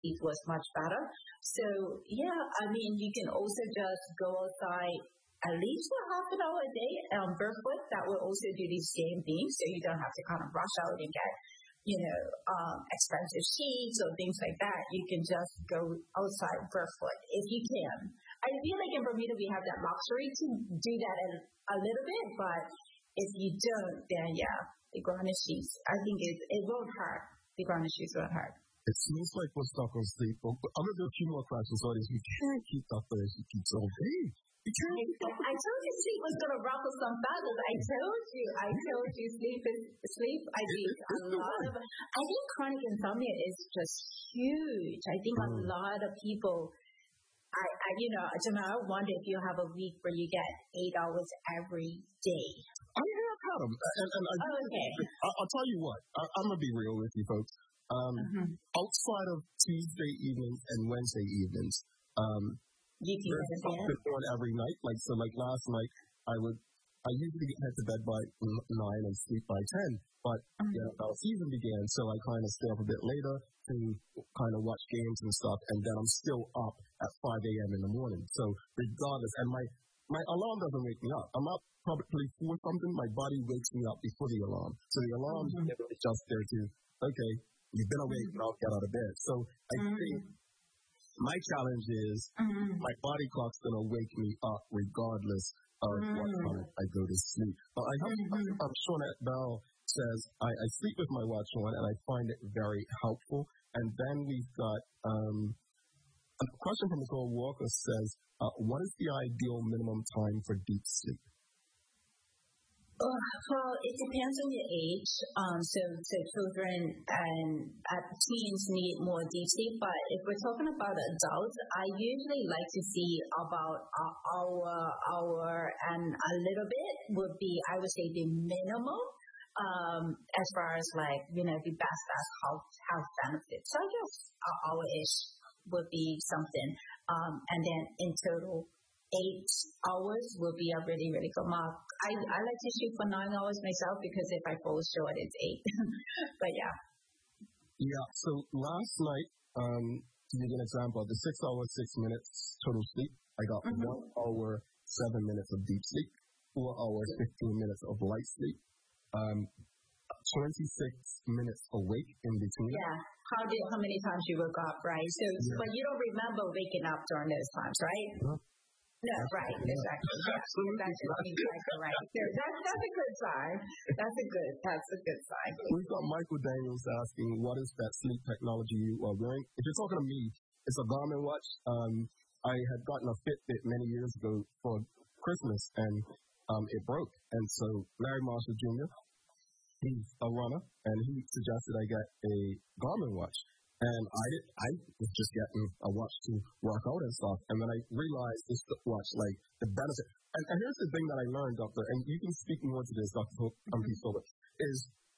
sleep was much better. So yeah, I mean, you can also just go outside at least for half an hour a day barefoot. That will also do the same thing. So you don't have to kind of rush out and get, expensive sheets or things like that. You can just go outside barefoot if you can. I feel like in Bermuda we have that luxury to do that a little bit, but if you don't, then yeah, the grounded sheets, I think it won't hurt. The grounded sheets won't hurt. It seems like we're stuck on sleep, but I'm going to do a few more questions on this. We can't keep Dr. Ashley Keats all day. I told you sleep was going to ruffle some feathers. I told you sleep. I mean, I think chronic insomnia is just huge. I think a lot of people, I wonder if you have a week where you get 8 hours every day. I have had them. Okay. I'll tell you what. I'm going to be real with you folks. Outside of Tuesday evenings and Wednesday evenings, you can go to bed every night. Like last night, I usually head to bed by 9 and sleep by 10. But our season began, so I kind of stay up a bit later to kind of watch games and stuff, and then I'm still up at 5 a.m. in the morning. So regardless, and my alarm doesn't wake me up. I'm up probably for something. My body wakes me up before the alarm. So the alarm is just there to, okay, you've been awake, I'll get out of bed. So I think my challenge is my body clock's going to wake me up regardless of what time I go to sleep. But I'm sure that Bell says, I sleep with my watch on and I find it very helpful. And then we've got a question from Nicole Walker says, what is the ideal minimum time for deep sleep? Well, it depends on your age. So children and teens need more deep sleep. But if we're talking about adults, I usually like to see about an hour and a little bit would be, I would say, the minimum. As far as the best health benefits. So I guess an hour-ish would be something. And then in total, 8 hours will be a really, really good mark. I like to shoot for 9 hours myself because if I fall short, it's 8. But yeah. Yeah, so last night, to give you an example, the 6 hours, 6 minutes total sleep, I got 1 hour, 7 minutes of deep sleep, 4 hours, 15 minutes of light sleep, 26 minutes awake in between. Yeah. How many times you woke up, right? So, but you don't remember waking up during those times, right? No, right, exactly. Yeah. That's exactly right. So that's a good sign. That's a good sign. We've got Michael Daniels asking, what is that sleep technology you are wearing? If you're talking to me, it's a Garmin watch. I had gotten a Fitbit many years ago for Christmas, and it broke. And so Larry Marshall Jr., he's a runner, and he suggested I get a Garmin watch. And I was just getting a watch to work out and stuff. And then I realized this watch, the benefit. And here's the thing that I learned, Doctor, and you can speak more to this, Dr. Sober, is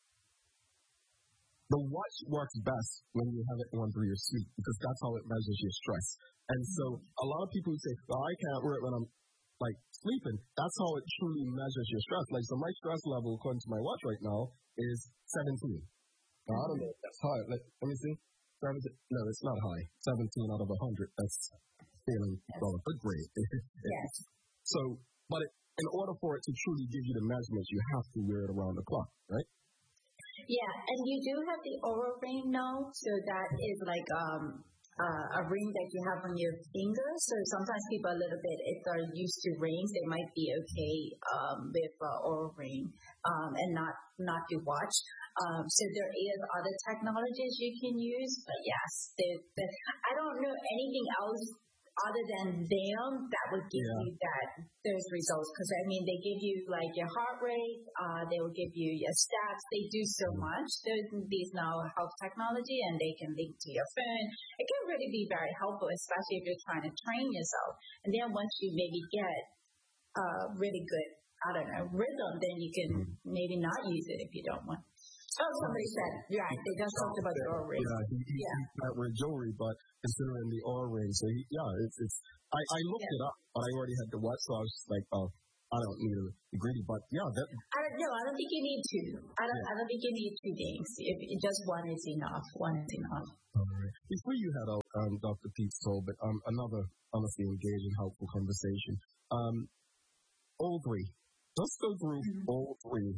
the watch works best when you have it on through your sleep because that's how it measures your stress. And so a lot of people say, well, I can't wear it when I'm sleeping. That's how it truly measures your stress. So my stress level, according to my watch right now, is 17. Now, I don't know if that's high. Let me see. No, it's not high. 17 out of 100. That's feeling a good grade. Yes. So, but in order for it to truly give you the measurements, you have to wear it around the clock, right? Yeah, and you do have the Oura Ring now, so that is a ring that you have on your finger. So sometimes people a little bit, if they're used to rings, they might be okay with Oura Ring and not the watch. So there is other technologies you can use, but yes, I don't know anything else other than them that would give you those results. Because they give you your heart rate, they will give you your stats. They do so much. These now health technology, and they can link to your phone. It can really be very helpful, especially if you're trying to train yourself. And then once you maybe get really good, rhythm, then you can maybe not use it if you don't want. Oh, somebody said, they just talked about the Oura Ring. He can't wear jewelry, but considering the Oura Ring, so it's. I looked it up, but I already had the watch, so I was just like, oh, I don't need a degree, but yeah, that. I don't think you need two. I don't think you need two things. If just one is enough. One is enough. All right. Before you head out, Dr. Pete Tolbert, another honestly engaging, helpful conversation. All three. Let's go through all three.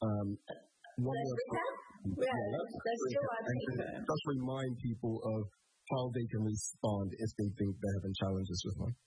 Let's do our paper. Just remind people of how they can respond if they think they're having challenges with one.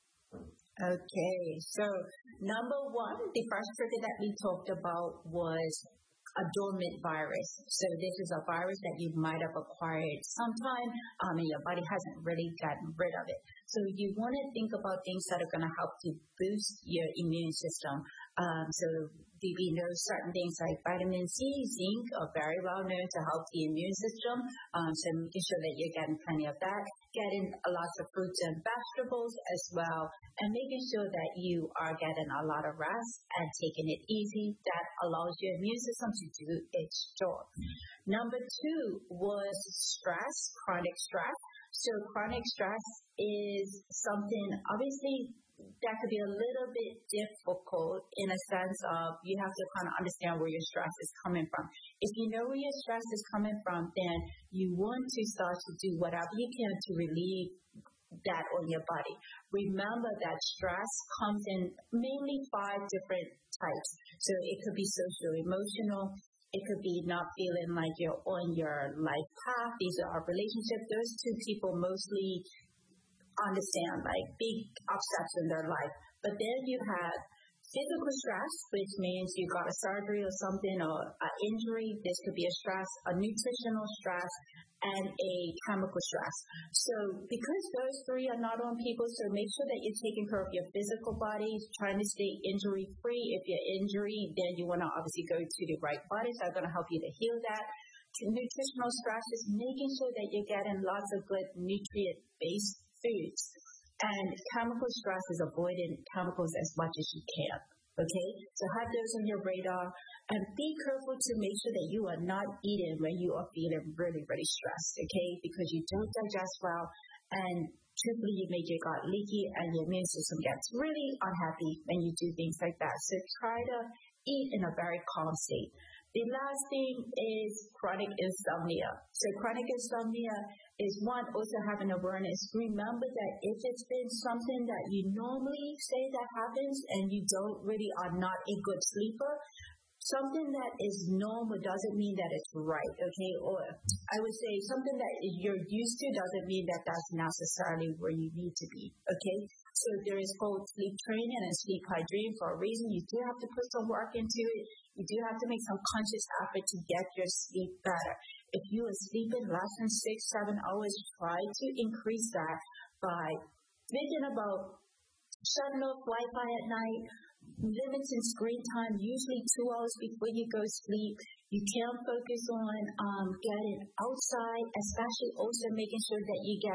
Okay, so number one, the first trigger that we talked about was a dormant virus. So this is a virus that you might have acquired sometime and your body hasn't really gotten rid of it. So you want to think about things that are going to help to boost your immune system. So we know certain things like vitamin C, zinc are very well known to help the immune system. So making sure that you're getting plenty of that, getting lots of fruits and vegetables as well, and making sure that you are getting a lot of rest and taking it easy. That allows your immune system to do its job. Number two was stress, chronic stress. So chronic stress is something, obviously, that could be a little bit difficult in a sense of you have to kind of understand where your stress is coming from. If you know where your stress is coming from, then you want to start to do whatever you can to relieve that on your body. Remember that stress comes in mainly 5 different types. So it could be social, emotional. It could be not feeling like you're on your life path. These are our relationships. Those two people mostly understand, like big upsets in their life. But then you have physical stress, which means you got a surgery or something or an injury. This could be a stress, a nutritional stress, and a chemical stress. So because those 3 are not on people, so make sure that you're taking care of your physical body, trying to stay injury-free. If you're injured, then you want to obviously go to the right bodies that are going to help you to heal that. Nutritional stress is making sure that you're getting lots of good nutrient-based foods. And chemical stress is avoiding chemicals as much as you can. Okay? So have those on your radar and be careful to make sure that you are not eating when you are feeling really, really stressed. Okay? Because you don't digest well and truthfully you make your gut leaky and your immune system gets really unhappy when you do things like that. So try to eat in a very calm state. The last thing is chronic insomnia. So chronic insomnia is one, also having awareness. Remember that if it's been something that you normally say that happens and you are not a good sleeper, something that is normal doesn't mean that it's right, okay? Or I would say something that you're used to doesn't mean that that's necessarily where you need to be, okay? So there is called sleep training and sleep hygiene for a reason. You do have to put some work into it. You do have to make some conscious effort to get your sleep better. If you are sleeping less than 6-7 hours, try to increase that by thinking about shutting off Wi-Fi at night, limiting screen time, usually 2 hours before you go to sleep. You can focus on getting outside, especially also making sure that you get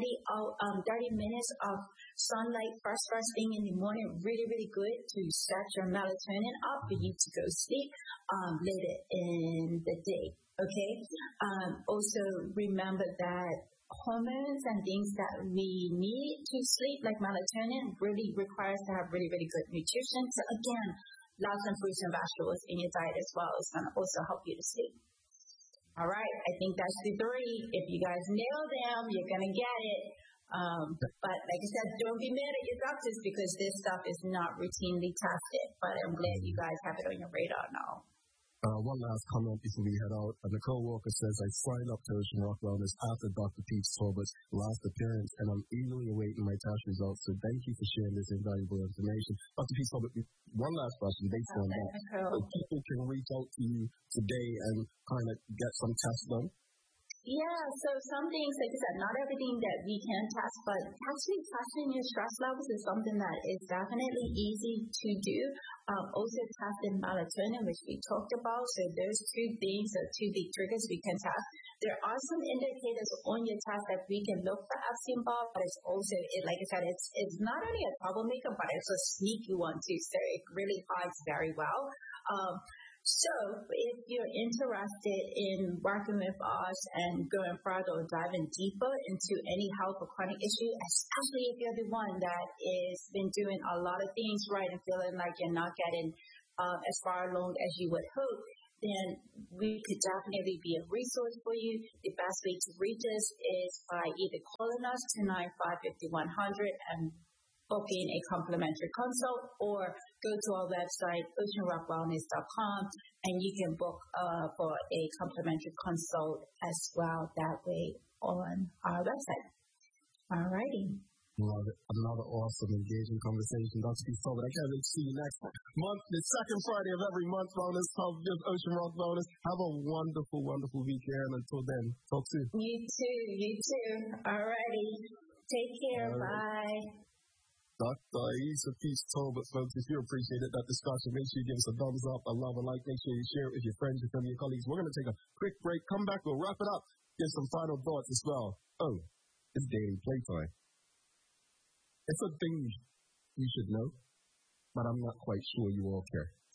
30 minutes of sunlight first thing in the morning. Really, really good to set your melatonin up for you to go sleep later in the day. Okay? Also remember that hormones and things that we need to sleep, like melatonin, really requires to have really, really good nutrition. So again, lots of fruits and vegetables in your diet as well is going to also help you to sleep. All right, I think that's the 3. If you guys nail them, you're going to get it. But like I said, don't be mad at your doctors because this stuff is not routinely tested. But I'm glad you guys have it on your radar now. One last comment before we head out. Nicole Walker says, I signed up to Ocean Rock Wellness after Dr. Pete Tolbert's last appearance, and I'm eagerly awaiting my test results. So thank you for sharing this invaluable information. Dr. Pete Tolbert, one last question based on that. So people can reach out to you today and kind of get some tests done? Yeah, so some things, like I said, not everything that we can test, but actually testing your stress levels is something that is definitely easy to do. Also testing melatonin, which we talked about. So those 2 things are 2 big triggers we can test. There are some indicators on your test that we can look for Epstein-Barr, but it's also, like I said, it's not only a troublemaker, but it's a sneaky one too. So it really hides very well. So, if you're interested in working with us and going further or diving deeper into any health or chronic issue, especially if you're the one that is been doing a lot of things right and feeling like you're not getting as far along as you would hope, then we could definitely be a resource for you. The best way to reach us is by either calling us to 955-5100 and booking a complimentary consult, or go to our website, oceanrockwellness.com, and you can book for a complimentary consult as well that way on our website. All righty. Love it. Another awesome, engaging conversation. Dr. B. Tolbert, I can't wait to see you next month, the second Friday of every month, Wellness Hub with Ocean Rock Wellness. Have a wonderful, wonderful weekend. Until then, talk soon. You too. All righty. Take care. Bye. Dr. Aissa Peace Tolbert, folks, if you appreciated that discussion, make sure you give us a thumbs up, a love, a like. Make sure you share it with your friends, your family, your colleagues. We're going to take a quick break. Come back. We'll wrap it up. Give some final thoughts as well. Oh, it's daily playtime. It's a thing you should know, but I'm not quite sure you all care.